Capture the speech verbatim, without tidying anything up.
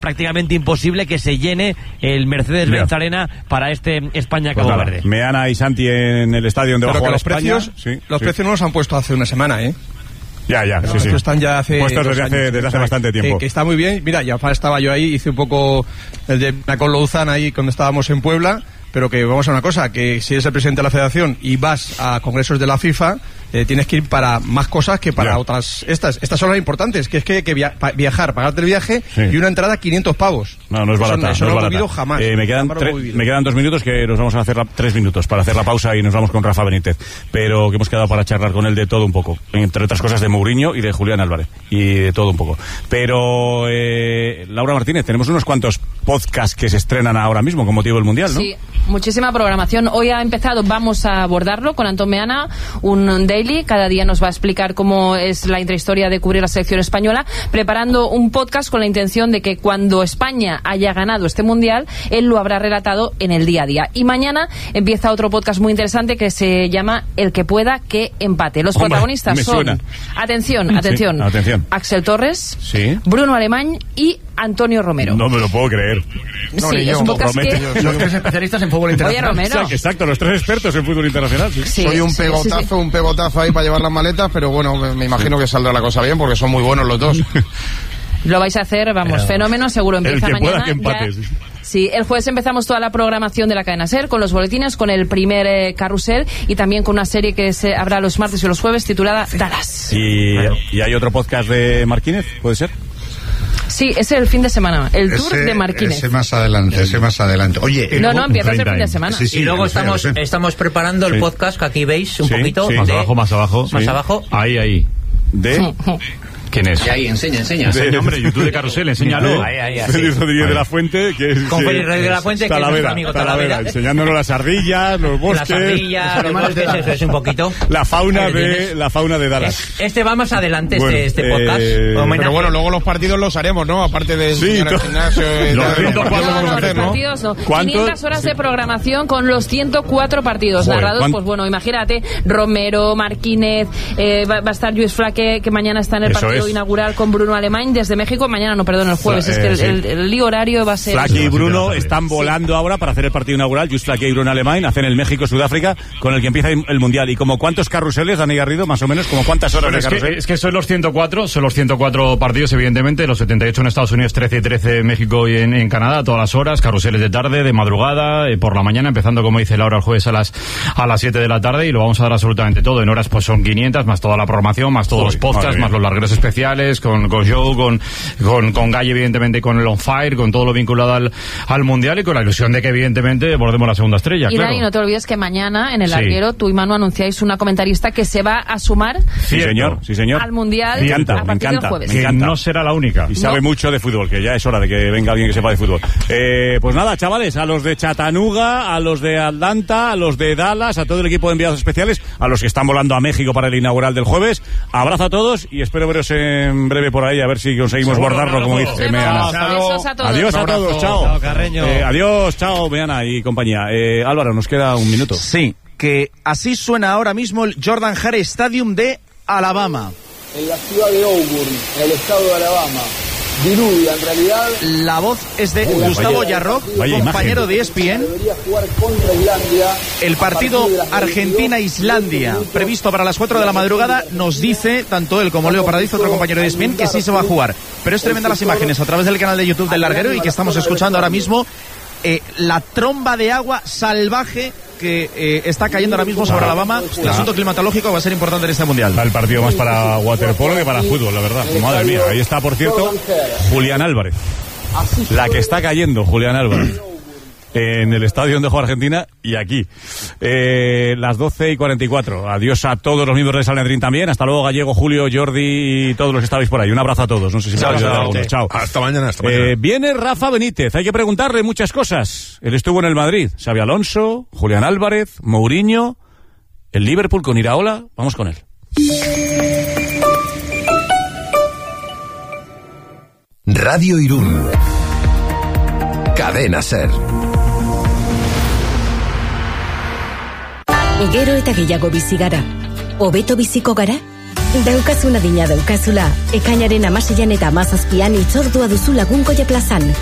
prácticamente imposible que se llene el Mercedes-Benz Arena para este España-Cabo pues Verde. Meana y Santi en el estadio donde va a jugar los España. Precios, sí, los sí. precios no los han puesto hace una semana, ¿eh? Ya, ya, Pero sí, sí. están ya hace puestos desde años, hace, desde hace bastante tiempo. Que, que está muy bien. Mira, ya estaba yo ahí, hice un poco el de con Louzán ahí cuando estábamos en Puebla. Pero que vamos a una cosa, que si eres el presidente de la federación y vas a congresos de la FIFA, eh, tienes que ir para más cosas que para ya. otras. Estas estas son las importantes, que es que, que via pa viajar, pagarte el viaje sí. y una entrada quinientos pavos. No, no es barata. Eso, eso no, no, es lo he barata. vivido jamás. Eh, me, quedan jamás me quedan dos minutos que nos vamos a hacer la, tres minutos para hacer la pausa y nos vamos con Rafa Benítez. Pero que hemos quedado para charlar con él de todo un poco. Entre otras cosas de Mourinho y de Julián Álvarez. Y de todo un poco. Pero, eh, Laura Martínez, tenemos unos cuantos podcasts que se estrenan ahora mismo con motivo del Mundial, ¿no? Sí, muchísima programación. Hoy ha empezado, vamos a abordarlo con Antón Meana, un daily. Cada día nos va a explicar cómo es la intrahistoria de cubrir la selección española, preparando un podcast con la intención de que cuando España haya ganado este Mundial, él lo habrá relatado en el día a día. Y mañana empieza otro podcast muy interesante que se llama El que pueda que empate. Los Hombre, protagonistas me son, suena. atención, atención, Sí, atención. Axel Torres, Sí. Bruno Alemán y Antonio Romero. No me lo puedo creer. Sí, No, ni es yo. un podcast Promete. que... Los tres especialistas en fútbol internacional. Oye, Romero. Exacto, los tres expertos en fútbol internacional. Sí. Sí, Soy un sí, pegotazo, sí, sí. un pegotazo ahí para llevar las maletas, pero bueno, me, me imagino que saldrá la cosa bien porque son muy buenos los dos. Lo vais a hacer, vamos, Pero, fenómeno, seguro empieza el que mañana. pueda que empate, ya... sí. Sí, el jueves empezamos toda la programación de la cadena SER con los boletines, con el primer eh, carrusel y también con una serie que se habrá los martes y los jueves titulada Dallas. Y, y hay otro podcast de Marquínez, ¿puede ser? Sí, es el fin de semana, el tour ese, de Marquínez. Ese más adelante, ese más adelante. Oye, No, no, empieza el fin de semana. Sí, sí, y luego lo sé, estamos, lo sé. estamos preparando el Sí. podcast que aquí veis un Sí, poquito. sí. de- Más abajo, más abajo. Más Sí. abajo. Ahí, ahí. De... ¿Quién es? Y ahí, enseña, enseña. Sí, hombre, YouTube de Carrusel, enséñalo. Ahí, ahí, así. Félix Rodríguez de la Fuente, que es... Con que- Félix Rodríguez de la Fuente, que es Talavera, nuestro amigo Talavera, Talavera. enseñándonos las ardillas, los bosques... Las ardillas, los bosques, eso es un poquito. La fauna Ahí de tienes. la fauna de Dallas. Es- Este va más adelante, Bueno, este, este eh, podcast. pero Homenaje. Pero bueno, luego los partidos los haremos, ¿no? Aparte de Sí, enseñar al to- gimnasio y Los tal, ciento cuatro partidos No, vamos no, a los hacer, ¿no? partidos no. ¿Cuántos? quinientas horas Sí. de programación con los ciento cuatro partidos Joder, narrados. ¿cuán- Pues bueno, imagínate, Romero, Marquínez, eh, va, va a estar Luis Flaque, que mañana está en el Eso partido es. inaugural con Bruno Alemán desde México. Mañana, no, perdón, el jueves. Fla- es que el, eh, sí. el, el lío horario va a ser... Flaky y Bruno Sí. están volando ahora para hacer el partido inaugural. Just Flaky y Bruno Alemán hacen el México-Sudáfrica con el que empieza el Mundial. ¿Y como cuántos carruseles, Dani Garrido, más o menos? ¿Como cuántas horas Pero de es, que, carrusel? es que son los ciento cuatro, son los ciento cuatro partidos, evidentemente, los setenta y ocho en Estados Unidos, trece y trece en México y en, en Canadá, todas las horas, carruseles de tarde, de madrugada, eh, por la mañana, empezando, como dice Laura, el jueves a las a las siete de la tarde, y lo vamos a dar absolutamente todo. En horas pues son quinientas, más toda la programación, más todos Uy, los podcasts, madre mía. más los largueros especiales, con, con Joe, con, con, con Guy, evidentemente, con el On Fire, con todo lo vinculado al, al Mundial y con la ilusión de que, evidentemente, bordemos la segunda estrella, Y claro. Dani, no te olvides que mañana en el Sí. larguero tú y Manu anunciáis una comentarista que se va a sumar Sí, Cierto. señor, sí, señor. al Mundial Me encanta, a me partir encanta, del jueves. me Que encanta. no será la única. Y sabe No. mucho de fútbol, que ya es hora de que venga alguien que sepa de fútbol. Eh, pues nada, chavales, a los de Chattanooga, a los de Atlanta, a los de Dallas, a todo el equipo de enviados especiales, a los que están volando a México para el inaugural del jueves. Abrazo a todos y espero veros en breve por ahí, a ver si conseguimos Seguro, bordarlo, como abrazo. dice Nos Meana. vemos. Besos a todos. Adiós a todos, chao. Chao, Carreño. Eh, adiós, chao, Meana y compañía. Eh, Álvaro, nos queda un minuto. Sí, que así suena ahora mismo el Jordan Hare Stadium de Alabama. En la ciudad de Auburn, en el estado de Alabama. Diluvia, en realidad. La voz es de Uy, Gustavo vaya- Yarroc, vaya compañero imagen. de E S P N. Debería jugar contra Islandia. El partido A partir de las Argentina-Islandia, veintidós previsto para las cuatro de la madrugada, nos dice, tanto él como Leo Paradizo, otro compañero de E S P N, que sí se va a jugar. Pero es tremenda las imágenes a través del canal de YouTube del Larguero y que estamos escuchando ahora mismo. Eh, la tromba de agua salvaje que eh, está cayendo ahora mismo sobre Alabama. El asunto climatológico va a ser importante en este mundial. Va el partido más para waterpolo que para fútbol, la verdad. Madre mía, ahí está, por cierto, Julián Álvarez. La que está cayendo, Julián Álvarez. En el estadio donde juega Argentina y aquí. Eh, las doce y cuarenta y cuatro. Adiós a todos los miembros de Salendrín también. Hasta luego, Gallego, Julio, Jordi y todos los que estabais por ahí. Un abrazo a todos. No sé si me Chao, ha olvidado chao. alguno. Chao. Hasta mañana, hasta mañana. Eh, viene Rafa Benítez. Hay que preguntarle muchas cosas. Él estuvo en el Madrid. Xabi Alonso, Julián Álvarez, Mourinho, el Liverpool con Iraola. Vamos con él. Radio Irún. Cadena SER. Gero eta gehiago bizi gara. Hobeto biziko gara? Daukazuna dina daukazula. Ekainaren hamaseian eta hamazazpian itzordua duzu Lagunkoia plazan.